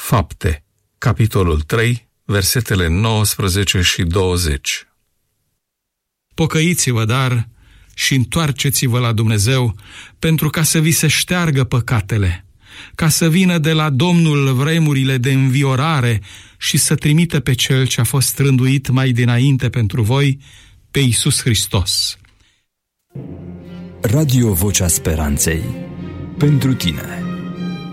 Fapte, capitolul 3, versetele 19 și 20. Pocăiți-vă, dar, și întoarceți-vă la Dumnezeu, pentru ca să vi se șteargă păcatele, ca să vină de la Domnul vremurile de înviorare și să trimită pe Cel ce a fost rânduit mai dinainte pentru voi, pe Iisus Hristos. Radio Vocea Speranței. Pentru tine.